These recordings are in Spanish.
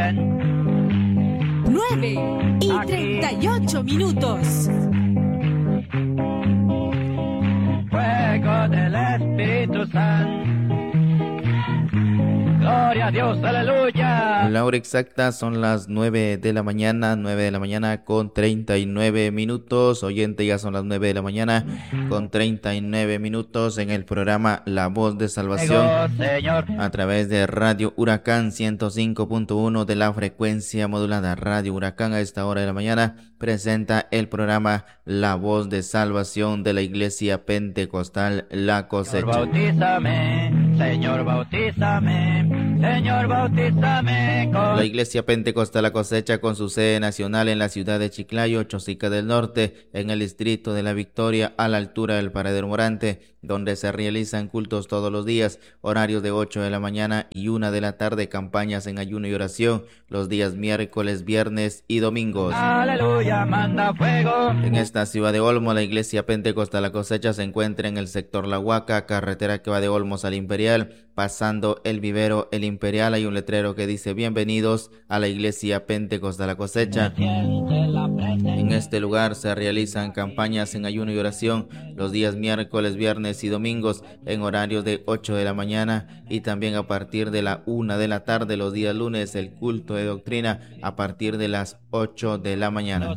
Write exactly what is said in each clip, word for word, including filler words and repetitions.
bien. nueve y treinta y ocho minutos. Fuego del Espíritu Santo. Gloria a Dios, aleluya. La hora exacta son las nueve de la mañana, nueve de la mañana con treinta y nueve minutos. Oyente, ya son las nueve de la mañana con treinta y nueve minutos en el programa La Voz de Salvación a través de Radio Huracán ciento cinco punto uno de la frecuencia modulada. Radio Huracán a esta hora de la mañana presenta el programa La Voz de Salvación de la Iglesia Pentecostal La Cosecha. Señor, bautízame, Señor, bautízame, Señor, bautízame. Con... La Iglesia Pentecostal La Cosecha, con su sede nacional en la ciudad de Chiclayo, Chosica del Norte, en el distrito de La Victoria, a la altura del Paradero Morante, donde se realizan cultos todos los días, horarios de ocho de la mañana y una de la tarde, campañas en ayuno y oración, los días miércoles, viernes y domingos. Aleluya, manda fuego. En esta ciudad de Olmo, la Iglesia Pentecostal La Cosecha se encuentra en el sector La Huaca, carretera que va de Olmos al Imperial, pasando el vivero El Imperial. Hay un letrero que dice: bienvenidos a la Iglesia Pentecostal La Cosecha. En este lugar se realizan campañas en ayuno y oración los días miércoles, viernes y domingos en horarios de ocho de la mañana, y también a partir de la una de la tarde los días lunes el culto de doctrina a partir de las ocho de la mañana.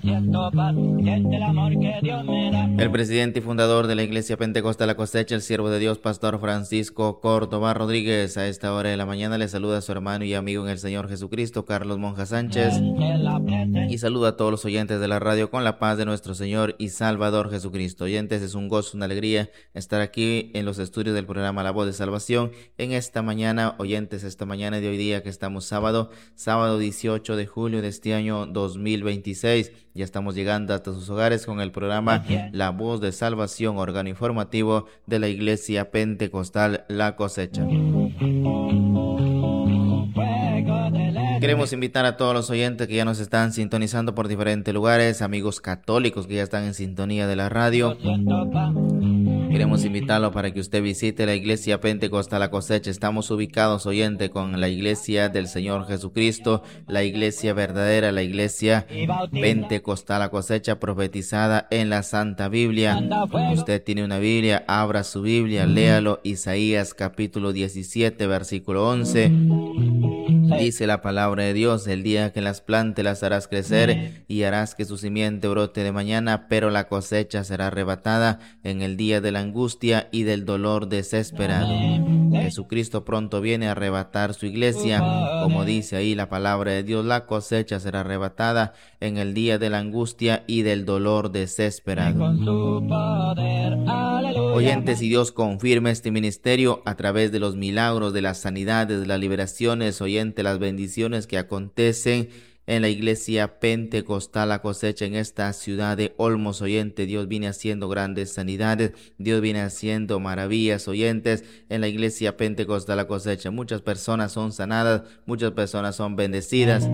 El presidente y fundador de la Iglesia Pentecostal La Cosecha, el siervo de Dios, Pastor Francisco Córdoba Rodríguez, a esta hora de la mañana le saluda a su hermano y amigo en el Señor Jesucristo, Carlos Monja Sánchez, y saluda a todos los oyentes de la radio con la paz de nuestro Señor y Salvador Jesucristo. Oyentes, es un gozo, una alegría estar aquí en los estudios del programa La Voz de Salvación en esta mañana. Oyentes, esta mañana de hoy día que estamos sábado, sábado dieciocho de julio de este año dos mil veintiséis. Ya estamos llegando hasta sus hogares con el programa La Voz de Salvación, órgano informativo de la Iglesia Pentecostal La Cosecha. Queremos invitar a todos los oyentes que ya nos están sintonizando por diferentes lugares, amigos católicos que ya están en sintonía de la radio. Queremos invitarlo para que usted visite la Iglesia Pentecostal La Cosecha. Estamos ubicados, oyente, con la Iglesia del Señor Jesucristo, la Iglesia verdadera, la Iglesia Pentecostal La Cosecha, profetizada en la Santa Biblia. Usted tiene una Biblia, abra su Biblia, léalo. Isaías capítulo diecisiete, versículo once. Dice la palabra de Dios: el día que las plantes las harás crecer y harás que su simiente brote de mañana, pero la cosecha será arrebatada en el día de la angustia y del dolor desesperado. Jesucristo pronto viene a arrebatar su iglesia. Como dice ahí la palabra de Dios, la cosecha será arrebatada en el día de la angustia y del dolor desesperado. Oyentes, si Dios confirma este ministerio a través de los milagros, de las sanidades, de las liberaciones, oyente, las bendiciones que acontecen en la Iglesia Pentecostal La Cosecha en esta ciudad de Olmos, oyente, Dios viene haciendo grandes sanidades, Dios viene haciendo maravillas, oyentes, en la Iglesia Pentecostal La Cosecha. Muchas personas son sanadas, muchas personas son bendecidas.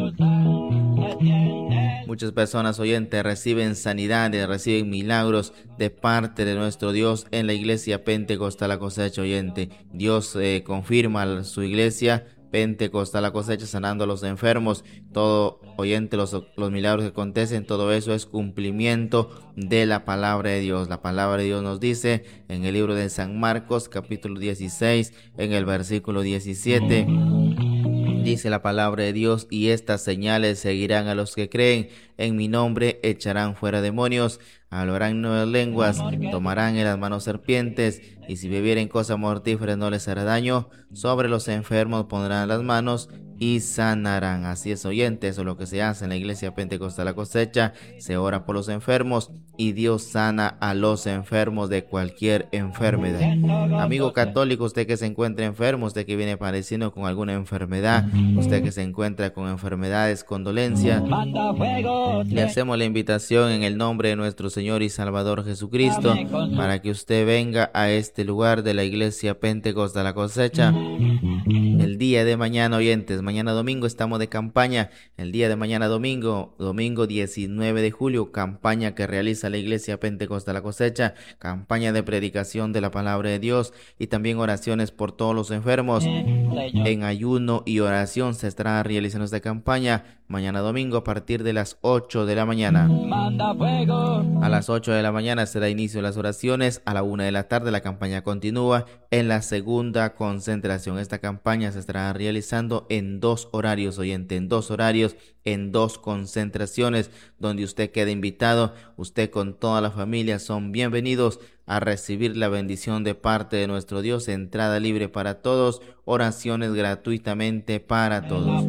Muchas personas, oyentes, reciben sanidades, reciben milagros de parte de nuestro Dios en la Iglesia Pentecostal La Cosecha, oyente. Dios eh, confirma su Iglesia Pentecostal La Cosecha sanando a los enfermos. Todo, oyente, los, los milagros que acontecen, todo eso es cumplimiento de la palabra de Dios. La palabra de Dios nos dice en el libro de San Marcos capítulo dieciséis, en el versículo diecisiete. Dice la palabra de Dios: y estas señales seguirán a los que creen. En mi nombre echarán fuera demonios, hablarán nuevas lenguas, tomarán en las manos serpientes, y si bebieren cosas mortíferas no les hará daño. Sobre los enfermos pondrán las manos y sanarán. Así es, oyente, eso es lo que se hace en la Iglesia Pentecostal La Cosecha. Se ora por los enfermos y Dios sana a los enfermos de cualquier enfermedad. Amigo católico, usted que se encuentra enfermo, usted que viene padeciendo con alguna enfermedad, usted que se encuentra con enfermedades, con dolencias, le hacemos la invitación en el nombre de nuestro Señor y Salvador Jesucristo para que usted venga a este lugar de la Iglesia Pentecostal La Cosecha el el día de mañana, oyentes. Mañana domingo estamos de campaña. El día de mañana domingo, domingo diecinueve de julio, campaña que realiza la Iglesia Pentecostal La Cosecha, campaña de predicación de la palabra de Dios y también oraciones por todos los enfermos. En ayuno y oración se estará realizando esta campaña mañana domingo a partir de las ocho de la mañana. Manda fuego. A las ocho de la mañana se da inicio a las oraciones. A la una de la tarde la campaña continúa en la segunda concentración. Esta campaña se estará realizando en dos horarios, oyente, en dos horarios, en dos concentraciones, donde usted queda invitado. Usted con toda la familia son bienvenidos a recibir la bendición de parte de nuestro Dios. Entrada libre para todos, oraciones gratuitamente para todos.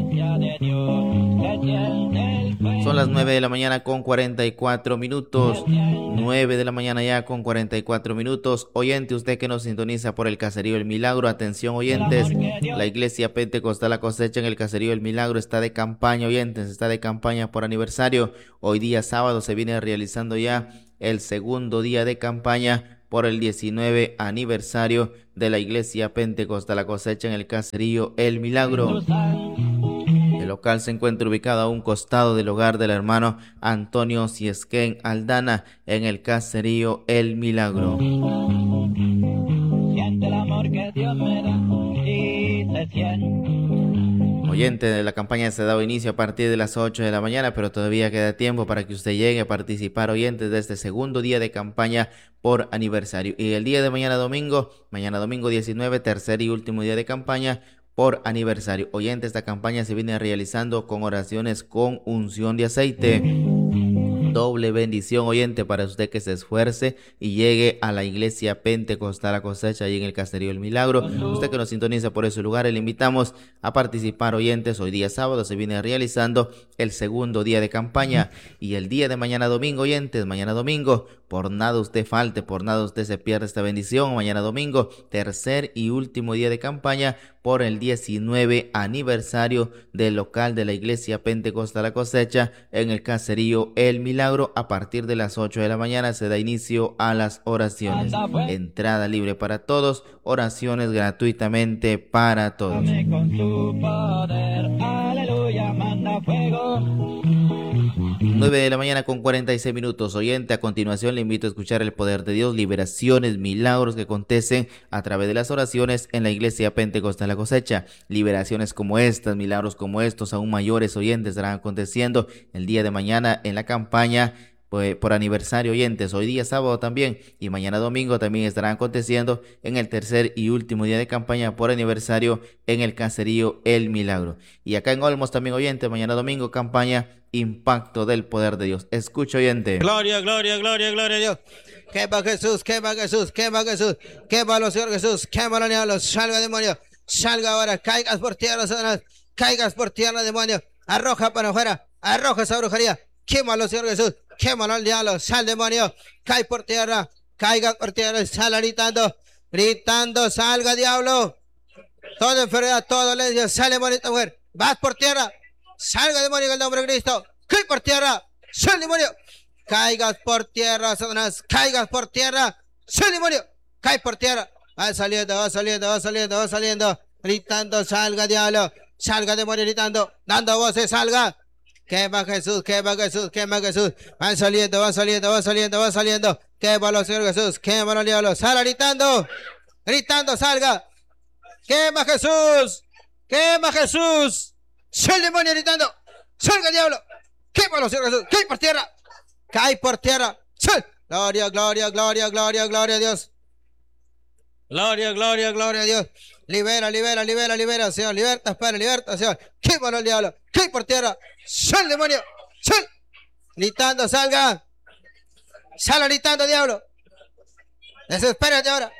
Son las nueve de la mañana con cuarenta y cuatro minutos. nueve de la mañana ya con cuarenta y cuatro minutos. Oyente, usted que nos sintoniza por el Caserío El Milagro, atención oyentes, la Iglesia Pentecostal La Cosecha en el Caserío El Milagro está de campaña, oyentes, está de campaña por aniversario. Hoy día sábado se viene realizando ya el segundo día de campaña por el diecinueve aniversario de la Iglesia Pentecostal La Cosecha en el Caserío El Milagro. El local se encuentra ubicado a un costado del hogar del hermano Antonio Ciesquén Aldana en el Caserío El Milagro. Siente el amor que Dios me da y se siente. Oyente, de la campaña se ha dado inicio a partir de las ocho de la mañana, pero todavía queda tiempo para que usted llegue a participar, oyentes, de este segundo día de campaña por aniversario. Y el día de mañana domingo, mañana domingo diecinueve, tercer y último día de campaña por aniversario. Oyente, esta campaña se viene realizando con oraciones con unción de aceite. Doble bendición, oyente, para usted que se esfuerce y llegue a la Iglesia Pentecostal La Cosecha ahí en el Caserío El Milagro. Usted que nos sintoniza por ese lugar, le invitamos a participar, oyentes. Hoy día sábado se viene realizando el segundo día de campaña y el día de mañana domingo, oyentes, mañana domingo, por nada usted falte, por nada usted se pierda esta bendición. Mañana domingo, tercer y último día de campaña por el diecinueve aniversario del local de la Iglesia Pentecostal La Cosecha en el Caserío El Milagro. A partir de las ocho de la mañana se da inicio a las oraciones. Entrada libre para todos, oraciones gratuitamente para todos. Con su poder, aleluya, manda fuego. nueve de la mañana con cuarenta y seis minutos, oyente. A continuación le invito a escuchar el poder de Dios, liberaciones, milagros que acontecen a través de las oraciones en la Iglesia Pentecostal La Cosecha. Liberaciones como estas, milagros como estos, aún mayores, oyentes, estarán aconteciendo el día de mañana en la campaña pues, por aniversario, oyentes. Hoy día sábado también y mañana domingo también estarán aconteciendo en el tercer y último día de campaña por aniversario en el Caserío El Milagro. Y acá en Olmos también, oyente, mañana domingo campaña Impacto del Poder de Dios. Escucha, oyente. Gloria, gloria, gloria, gloria a Dios. Quema Jesús, quema Jesús, quema Jesús, quémalo, Señor Jesús, quémalo, diablo, salga demonio, salga ahora, caigas por tierra, Satanás, caigas por tierra, demonio, arroja para afuera, arroja esa brujería, quémalo, Señor Jesús, quémalo al diablo, sal demonio, cae por tierra, caiga por tierra, sal gritando, gritando, salga diablo, toda enfermedad, toda dolencia, sale bonita mujer, vas por tierra, salga demonio en el nombre de Cristo, cae por tierra, sal demonio, caigas por tierra, Satanás, caigas por tierra, sal demonio, cae por tierra, va saliendo, va saliendo, va saliendo, va saliendo, gritando, salga diablo, salga demonio gritando, dando voces, salga, quema Jesús, quema Jesús, quema Jesús, van saliendo, van saliendo, van saliendo, van saliendo, quémalo, Señor Jesús, quémalo, diablo, sal gritando, gritando, salga, quema Jesús, quema Jesús, sal demonio gritando, salga diablo, quémalo, Señor Jesús, cae por tierra, cae por tierra, sal, gloria, gloria, gloria, gloria, gloria a Dios, gloria, gloria, gloria a Dios, libera, libera, libera, libera, Señor, liberta, Padre, liberta, Señor, quémalo al diablo, cae por tierra, sal demonio, sal, gritando, salga, sal gritando, diablo, desespérate ahora,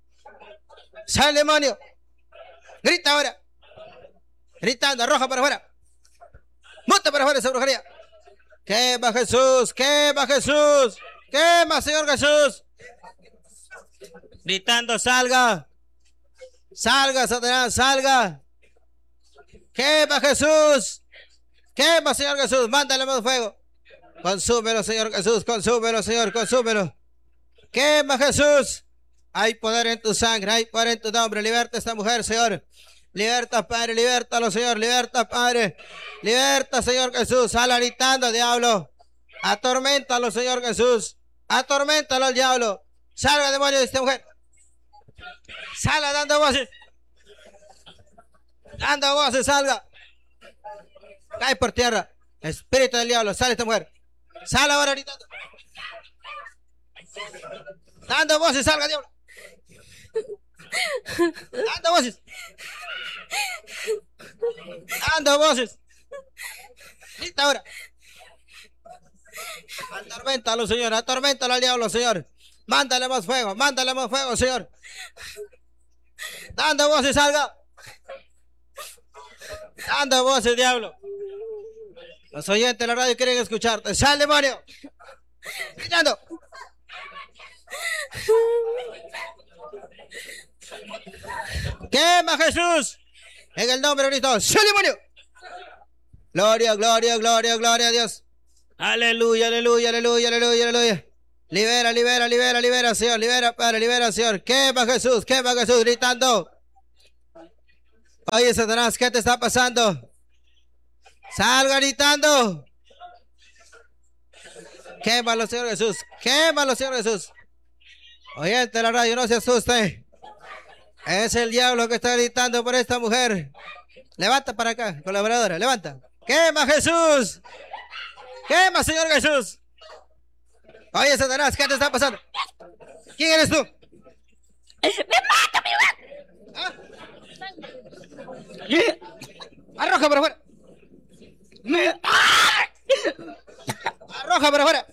sal demonio, grita ahora, gritando, arroja para afuera, monta para afuera esa brujería, quema Jesús, quema Jesús, quema Señor Jesús, gritando, salga, salga Satanás, salga, quema Jesús, quema Señor Jesús, mándale más fuego, consúmelo Señor Jesús, consúmelo Señor, consúmelo, quema Jesús, hay poder en tu sangre, hay poder en tu nombre, liberta a esta mujer Señor, Liberta, Padre, libertalo, Señor, liberta, Padre. Liberta, Señor Jesús. Sal gritando, diablo. Atorméntalo, Señor Jesús. Atorméntalo al diablo. Salga, demonio de esta mujer. Salga dando voces. Dando voces, salga. Cae por tierra. Espíritu del diablo, sale esta mujer. Sale ahora gritando. Dando voces, salga, diablo. Dando voces. Dando voces. Grita ahora. Atorméntalo, Señor. Atorméntalo al diablo, Señor. Mándale más fuego. Mándale más fuego, Señor. Dando voces, salga. Dando voces, diablo. Los oyentes de la radio quieren escucharte. ¡Sal, demonio! ¡Gritando! ¡Quema, Jesús! En el nombre de Cristo. ¡Sal, demonio! Gloria, gloria, gloria, gloria a Dios. Aleluya, aleluya, aleluya, aleluya, aleluya. Libera, libera, libera, libera, Señor. Libera, Padre, libera, Señor. Quema, Jesús, quema, Jesús, gritando. Oye, Satanás, ¿qué te está pasando? Salga gritando. Quémalo, Señor Jesús. Quémalo, Señor Jesús. Oyente de la radio, no se asuste. Es el diablo que está gritando por esta mujer. Levanta para acá, colaboradora, levanta. Quema, Jesús. Quema, Señor Jesús. Oye, Satanás, ¿qué te está pasando? ¿Quién eres tú? ¡Me mata, mi ¿Ah? Arroja para afuera. Arroja para afuera.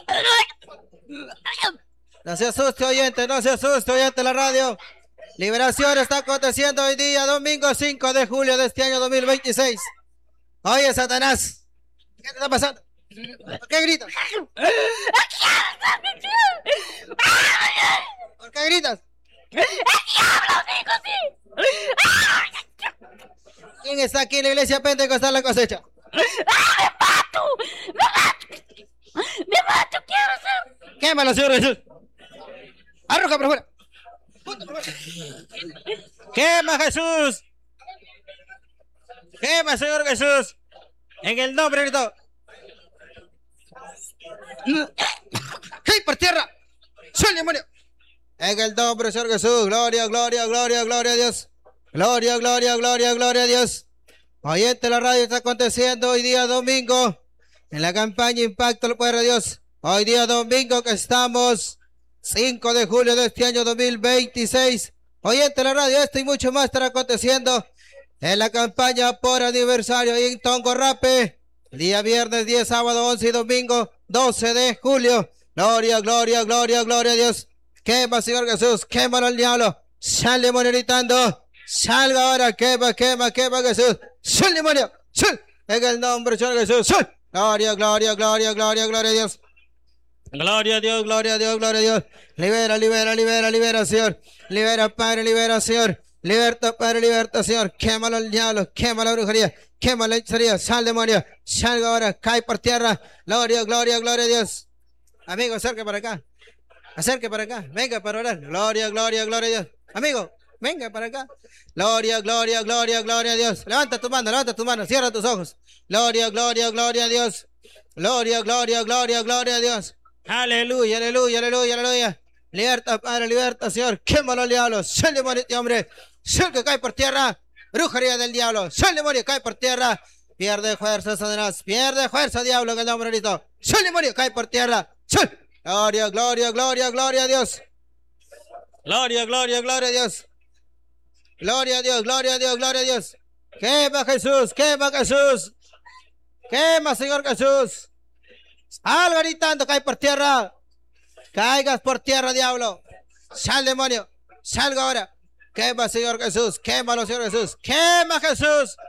No se asuste, oyente, no se asuste, oyente de la radio. Liberación está aconteciendo hoy día, domingo cinco de julio de este año dos mil veintiséis. Oye, Satanás, ¿qué te está pasando? ¿Por qué gritas? ¿Por qué gritas? ¿Quién está aquí en la iglesia Pentecostal La Cosecha? ¡Me mato! ¡Me mato! ¡Me mato! ¡Quiero ser! Quémalo, Señor Jesús. Arroja por afuera. Punta por afuera. Quema, Jesús. Quema, Señor Jesús. En el nombre de todo. ¡Hey, por tierra! ¡Soy el demonio! En el nombre del Señor Jesús. Gloria, gloria, gloria, gloria a Dios. Gloria, gloria, gloria, gloria a Dios. Oyente, la radio está aconteciendo hoy día domingo en la campaña Impacto del Poder de Dios. Hoy día domingo que estamos cinco de julio de este año dos mil veintiséis. Oyente, la radio, esto y mucho más estará aconteciendo en la campaña por aniversario en Tongorrape. Día viernes diez, sábado once y domingo doce de julio. Gloria, gloria, gloria, gloria a Dios. Quema, Señor Jesús, quémalo al diablo. Sal, demonio, gritando. Salga ahora, quema, quema, quema, Jesús. Sal, demonio, sal. En el nombre del Señor Jesús, sal. Gloria, gloria, gloria, gloria, gloria a Dios. Gloria a Dios, gloria a Dios, gloria a Dios. Libera, libera, libera, libera, Señor. Libera, Padre, libera, Señor. Liberta, Padre, liberta, Señor. Quémalo al diablo, quema la brujería, quema la hechicería. Sal, demonio, salga ahora, cae por tierra. Gloria, gloria, gloria a Dios. Amigo, acerque para acá. Acerque para acá. Venga para orar. Gloria, gloria, gloria a Dios. Amigo, venga para acá. Gloria, gloria, gloria, gloria a Dios. Levanta tu mano, levanta tu mano, cierra tus ojos. Gloria, gloria, gloria a Dios. Gloria, gloria, gloria, gloria a Dios. Aleluya, aleluya, aleluya, aleluya. Liberta, Padre, liberta, Señor. Quémalo al diablo. Soy el demonio, este hombre. Soy el que cae por tierra. Brujería del diablo. Soy el demonio, cae por tierra. Pierde fuerza, Satanás. Pierde fuerza, diablo, en el nombre de Cristo. Soy el demonio, cae por tierra. Soy. Gloria, gloria, gloria, gloria a Dios. Gloria, gloria, gloria a Dios. Gloria a Dios, gloria a Dios, gloria a Dios. Quema, Jesús, quema, Jesús. Quema, Señor Jesús. Algo gritando, cae por tierra. Caigas por tierra, diablo. Sal, demonio. Salga ahora. Quema, Señor Jesús. Quémalo, Señor Jesús. Quema, Jesús.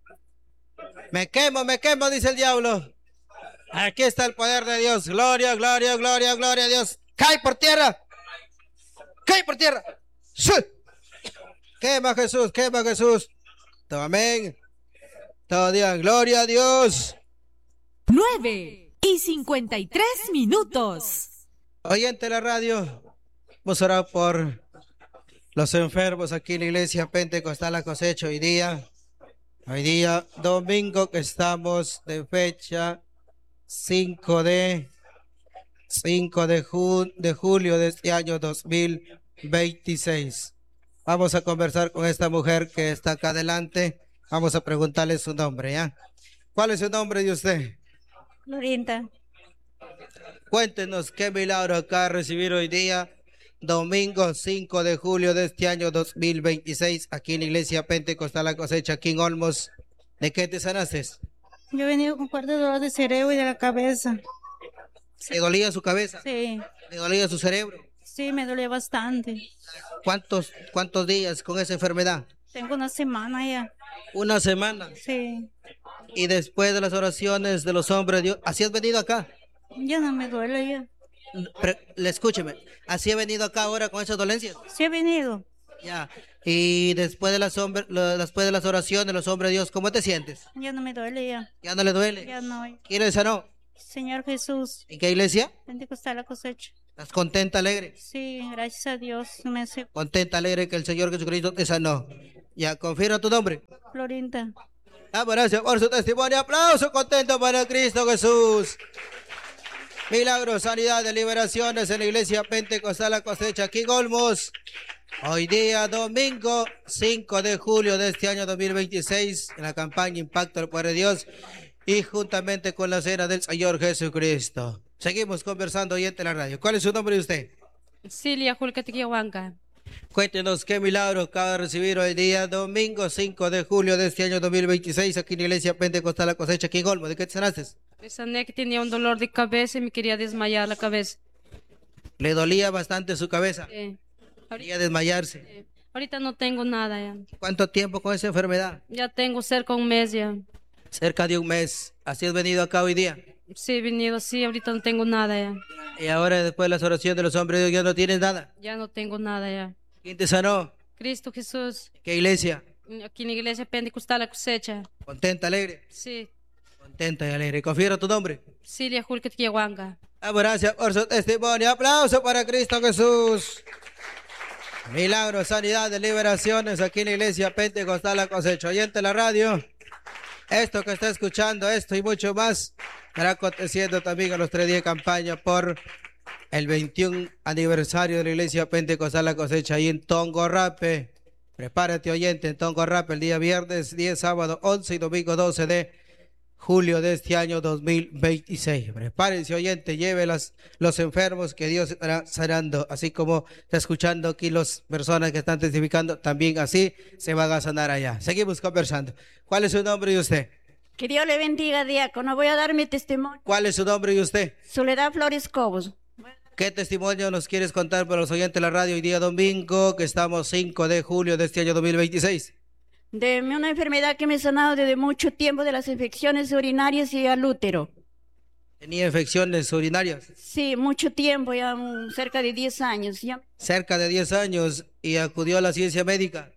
Me quemo, me quemo, dice el diablo. Aquí está el poder de Dios. Gloria, gloria, gloria, gloria a Dios. Cae por tierra. Cae por tierra. ¡Sal! Quema, Jesús, quema, Jesús. Todo amén. Todo día, gloria a Dios. nueve y cincuenta y tres minutos. Oyente de la radio, vamos a orar por los enfermos aquí en la iglesia Pentecostal La Cosecha hoy día. Hoy día, domingo, que estamos de fecha cinco de, cinco de, ju- de julio de este año dos mil veintiséis. Vamos a conversar con esta mujer que está acá adelante. Vamos a preguntarle su nombre, ¿ya? ¿Cuál es su nombre de usted? Florinda. Cuéntenos qué milagro acá recibir hoy día, domingo cinco de julio de este año dos mil veintiséis, aquí en la iglesia Pentecostal La Cosecha, aquí en Olmos. ¿De qué te sanaste? Yo he venido con fuerte dolor de cerebro y de la cabeza. ¿Le dolía su cabeza? Sí, ¿Le dolía su cerebro? sí, me duele bastante. ¿Cuántos, cuántos días con esa enfermedad? Tengo una semana ya. Una semana. Sí, Y después de las oraciones de los hombres de Dios, ¿así has venido acá? ya no me duele ya. Pre- le escúcheme, ¿así he venido acá ahora con esas dolencias? Sí he venido. Ya. Y después de las, hombre- lo- después de las oraciones de los hombres de Dios, ¿cómo te sientes? Ya no me duele ya. ¿Ya no le duele? Ya no. ¿Quién le sanó? Señor Jesús, ¿En qué iglesia? Pentecostal La Cosecha. ¿Estás contenta, alegre? Sí, gracias a Dios. Me hace Contenta, alegre que el Señor Jesucristo te sanó. Ya, confirma tu nombre. Florinda. Ah, gracias por su testimonio. Aplauso contento para Cristo Jesús. Milagros, sanidades, liberaciones en la iglesia Pentecostal La Cosecha, aquí en Olmos. Hoy día, domingo cinco de julio de este año dos mil veintiséis, en la campaña Impacto del Poder de Dios y juntamente con la cena del Señor Jesucristo. Seguimos conversando hoy en la radio. ¿Cuál es su nombre de usted? Cilia Julcatiquiahuanca. Cuéntenos qué milagro acaba de recibir hoy día, domingo cinco de julio de este año dos mil veintiséis, aquí en la iglesia Pentecostal La Cosecha, aquí en Olmos. ¿De qué te sanaste? Me sané que tenía un dolor de cabeza y me quería desmayar la cabeza. Le dolía bastante su cabeza, Eh, quería desmayarse. eh, ahorita no tengo nada ya. ¿Cuánto tiempo con esa enfermedad? Ya tengo cerca de un mes ya. Cerca de un mes. ¿Así has venido acá hoy día? Sí, he venido, sí, ahorita no tengo nada ya. Y ahora, después de las oraciones de los hombres de Dios, ya no tienes nada. Ya no tengo nada ya. ¿Quién te sanó? Cristo Jesús, ¿Qué iglesia? aquí en la iglesia Pentecostal La Cosecha. Contenta, alegre. Sí, Contenta y alegre. Confiero tu nombre. Cilia Julcatiquiahuanca. Damos gracias por su testimonio. Aplauso para Cristo Jesús. Milagros, sanidades, liberaciones aquí en la iglesia Pentecostal La Cosecha. Oyente la radio. Esto que está escuchando, esto y mucho más, estará aconteciendo también a los tres días de campaña por el veintiún aniversario de la iglesia Pentecostal La Cosecha ahí en Tongorrape. Prepárate, oyente, en Tongorrape el día viernes diez, sábado once y domingo doce de julio de este año dos mil veintiséis. Prepárense, oyente, lleve las, los enfermos que Dios estará sanando, así como está escuchando aquí las personas que están testificando, también así se van a sanar allá. Seguimos conversando. ¿Cuál es su nombre y usted? Que Dios le bendiga, diácono. Voy a dar mi testimonio. ¿Cuál es su nombre y usted? Soledad Flores Cobos. ¿Qué testimonio nos quieres contar para los oyentes de la radio hoy día domingo, que estamos cinco de julio de este año dos mil veintiséis? De una enfermedad que me he sanado desde mucho tiempo, de las infecciones urinarias y al útero. Tenía infecciones urinarias Sí, mucho tiempo, ya mm, cerca de diez años. Ya... cerca de diez años y acudió a la ciencia médica.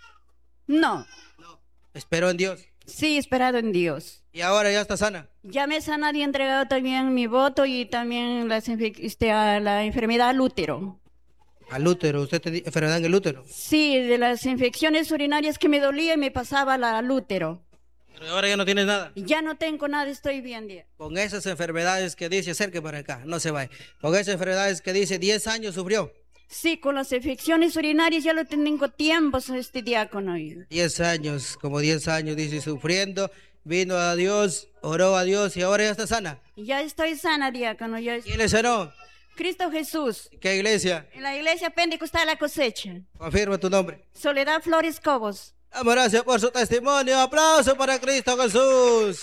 No, Esperó en Dios sí, esperado en Dios. y ahora ya está sana. Ya me he sanado y he entregado también mi voto y también las infe- este, a la enfermedad al útero. Al útero, usted tenía enfermedad en el útero. Sí, de las infecciones urinarias que me dolía y me pasaba la- al útero. Pero ahora ya no tienes nada. Ya no tengo nada, estoy bien. dia- Con esas enfermedades que dice, acerque para acá, no se vaya. Con esas enfermedades que dice, diez años sufrió. Sí, con las infecciones urinarias ya lo tengo tiempo, este diácono. diez años, como diez años, dice, sufriendo. Vino a Dios, oró a Dios y ahora ya está sana. Ya estoy sana, diácono. Ya es- ¿Quién le sanó? Cristo Jesús, ¿Qué iglesia? en la iglesia Pentecostal La Cosecha. Confirma tu nombre. Soledad Flores Cobos. Damos gracias por su testimonio. Aplauso para Cristo Jesús.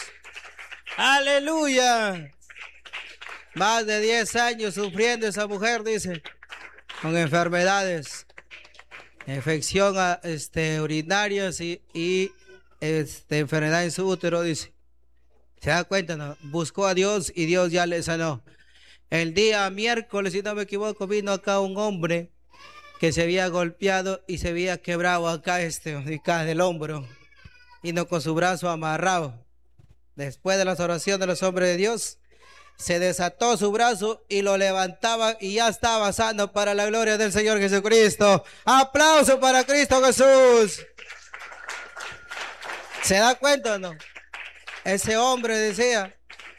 Aleluya. Más de diez años sufriendo esa mujer, dice, con enfermedades, infección a, este, urinarias y, y este, enfermedad en su útero, dice. ¿Se da cuenta? No? Buscó a Dios y Dios ya le sanó. El día miércoles, si no me equivoco, vino acá un hombre que se había golpeado y se había quebrado acá este, acá del hombro, y no con su brazo amarrado. Después de las oraciones de los hombres de Dios, se desató su brazo y lo levantaba y ya estaba sano para la gloria del Señor Jesucristo. Aplauso para Cristo Jesús. ¿Se da cuenta o no? Ese hombre decía,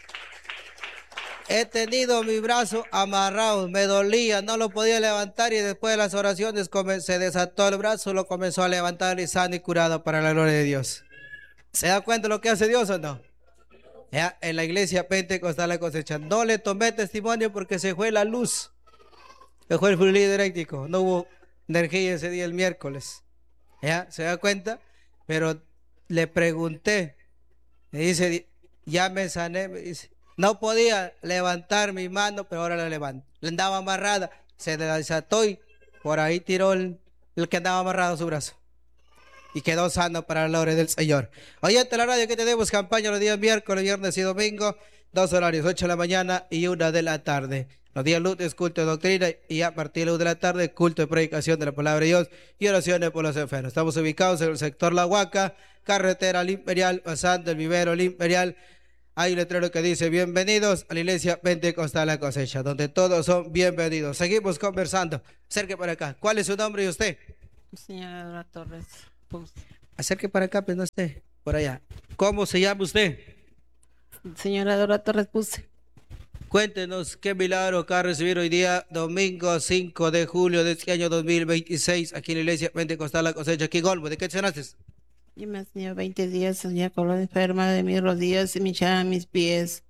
he tenido mi brazo amarrado, me dolía, no lo podía levantar y después de las oraciones se desató el brazo, lo comenzó a levantar y sano y curado para la gloria de Dios. ¿Se da cuenta lo que hace Dios o no? Ya, en la iglesia Pentecostal La Cosecha no le tomé testimonio porque se fue la luz, se fue el fluido eléctrico, no hubo energía ese día el miércoles. ¿Ya? ¿Se da cuenta? Pero le pregunté, me dice, ya me sané, me dice, no podía levantar mi mano, pero ahora la levanto. Le andaba amarrada, se desató y por ahí tiró el, el que andaba amarrado a su brazo. Y quedó sano para la gloria del Señor. Oyente la radio que tenemos campaña los días miércoles, viernes y domingo, dos horarios, ocho de la mañana y una de la tarde. Los días lunes, culto de doctrina y a partir de la una de la tarde, culto de predicación de la palabra de Dios y oraciones por los enfermos. Estamos ubicados en el sector La Huaca, carretera al Imperial, pasando el vivero al Imperial. Hay un letrero que dice, bienvenidos a la iglesia Pentecostal La Cosecha, donde todos son bienvenidos. Seguimos conversando. Acerque para acá. ¿Cuál es su nombre y usted? Señora Dora Torres Puz. Acerque para acá, pues no esté por allá. ¿Cómo se llama usted? Señora Dora Torres Puse. Cuéntenos qué milagro que ha recibido hoy día, domingo cinco de julio de este año dos mil veintiséis, aquí en la iglesia Pentecostal La Cosecha, aquí en Golfo. ¿De qué te naces? Yo me he tenido veinte días ya con la enferma de mis rodillas y me hinchaban mis pies.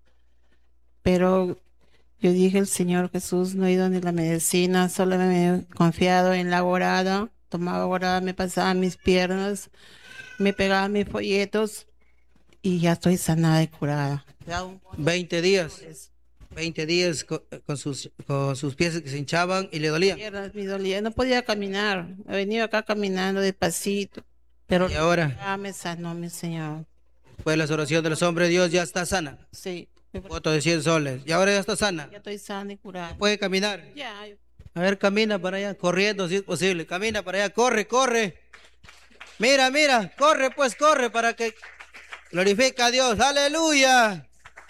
Pero yo dije, el Señor Jesús, no he ido ni la medicina, solo me he confiado en la orada. Tomaba orada, me pasaba mis piernas, me pegaba mis folletos y ya estoy sanada y curada. veinte días. veinte días con, con, sus, con sus pies que se hinchaban y le dolían. Piernas me dolían, no podía caminar. He venido acá caminando despacito. Pero ¿y ahora? Ya me sanó mi Señor. Pues las oraciones de los hombres de Dios ya está sana. Sí. Voto de cien soles. Y ahora ya está sana. Ya estoy sana y curada. ¿Puede caminar? Ya. Yo... A ver, camina para allá, corriendo si es posible. Camina para allá, corre, corre. Mira, mira, corre pues, corre para que glorifique a Dios. ¡Aleluya!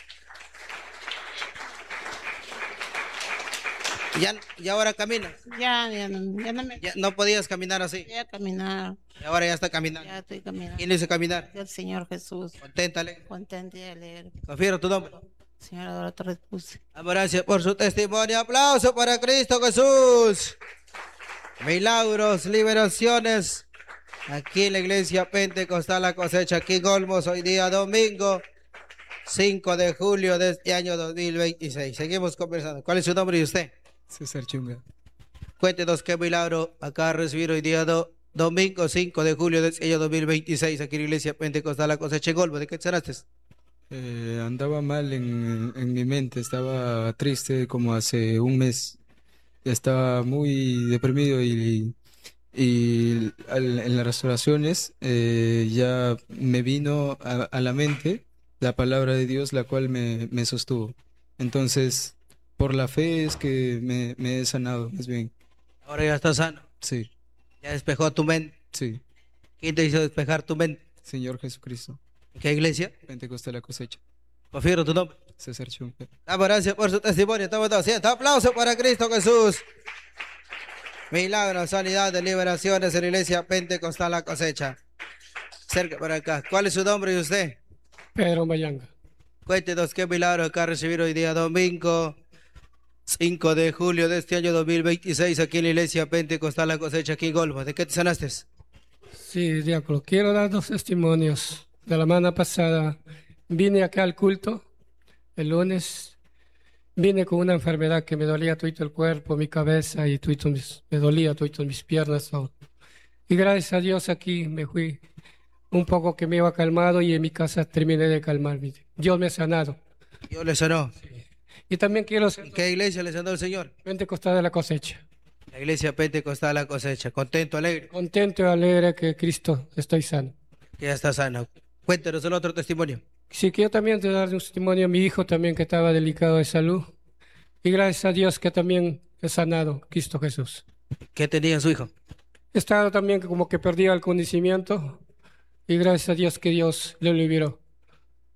Ya, y ahora camina. Ya, ya no, ya no me... Ya no podías caminar así. Ya caminar. Y ahora ya está caminando. Ya estoy caminando. ¿Quién le hizo caminar? El Señor Jesús. Contenta, alegre. Contenta y alegre. Confío tu nombre. Señora Dora Torres Puse. Gracias por su testimonio. Aplauso para Cristo Jesús. Milagros, liberaciones. Aquí en la iglesia Pentecostal La Cosecha, aquí en Olmos, hoy día domingo cinco de julio de este año dos mil veintiséis. Seguimos conversando. ¿Cuál es su nombre y usted? César Chunga. Cuéntenos qué milagro acá recibir hoy día do, domingo cinco de julio de este año dos mil veintiséis aquí en la iglesia Pentecostal La Cosecha en Olmos. ¿De qué sanaste? Eh, andaba mal en, en mi mente, estaba triste como hace un mes. Estaba muy deprimido y, y al- en las restauraciones eh, ya me vino a, a la mente la palabra de Dios, la cual me, me sostuvo. Entonces, por la fe es que me, me he sanado, más bien. Ahora ya está sano. Sí, Ya despejó tu mente. sí, ¿Quién te hizo despejar tu mente? Señor Jesucristo. ¿En qué iglesia? Pentecostal La Cosecha. Confío tu nombre. César Chunga. Damos gracias por su testimonio. Estamos todos haciendo aplauso para Cristo Jesús. Milagros, sanidad, de liberaciones en la iglesia Pentecostal La Cosecha. Cerca para acá. ¿Cuál es su nombre y usted? Pedro Mayanga. Cuéntenos qué milagro acá recibir hoy día domingo cinco de julio de este año dos mil veintiséis aquí en la iglesia Pentecostal La Cosecha aquí en Golfo. ¿De qué te sanaste? Sí, diácono, quiero dar dos testimonios. De la semana pasada vine acá al culto, el lunes, vine con una enfermedad que me dolía todo el cuerpo, mi cabeza y todo mis, me dolía todo mis piernas, todo. Y gracias a Dios aquí me fui un poco que me iba calmado y en mi casa terminé de calmarme. Dios me ha sanado. Dios le sanó. Y también quiero ser ¿En qué iglesia le sanó el Señor? Pentecostal de La Cosecha. La iglesia Pentecostal La Cosecha. Contento, alegre. Contento y alegre que Cristo estoy sano. Que ya está sano. Cuéntenos el otro testimonio. Sí, quiero también dar un testimonio a mi hijo también que estaba delicado de salud. Y gracias a Dios que también he sanado, Cristo Jesús. ¿Qué tenía su hijo? Estaba también como que perdía el conocimiento y gracias a Dios que Dios le liberó.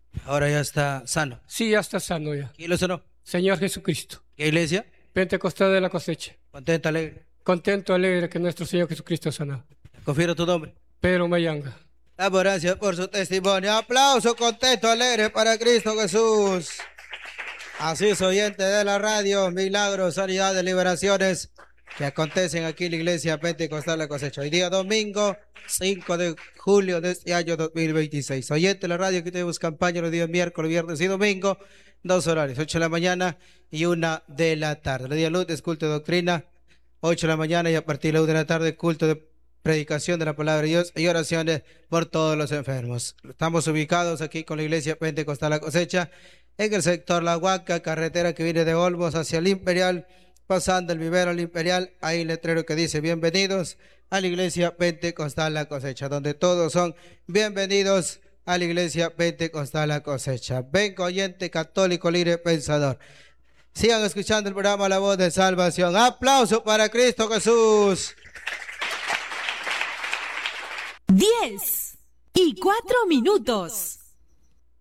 Ahora ya está sano. Sí, ya está sano ya. ¿Quién lo sanó? Señor Jesucristo. ¿Qué iglesia? Pentecostal de la Cosecha. Contenta, alegre. Contento, alegre que nuestro Señor Jesucristo ha sanado. Confiero tu nombre. Pedro Mayanga. Damos gracias por su testimonio. Aplauso contento, alegre para Cristo Jesús. Así es, oyente de la radio, milagros, sanidades, liberaciones que acontecen aquí en la iglesia Pentecostal La Cosecha. Hoy día domingo, cinco de julio de este año dos mil veintiséis. Oyente de la radio, que tenemos campaña los días miércoles, viernes y domingo, dos horarios, ocho de la mañana y una de la tarde. Los días lunes, culto de doctrina, ocho de la mañana y a partir de la una de la tarde, culto de predicación de la palabra de Dios y oraciones por todos los enfermos. Estamos ubicados aquí con la iglesia Pentecostal La Cosecha en el sector La Huaca, carretera que viene de Olmos hacia el Imperial, pasando el vivero al Imperial. Hay un letrero que dice bienvenidos a la iglesia Pentecostal La Cosecha, donde todos son bienvenidos a la iglesia Pentecostal La Cosecha. Venga, oyente católico, libre pensador. Sigan escuchando el programa La Voz de Salvación. Aplauso para Cristo Jesús. Diez y cuatro minutos.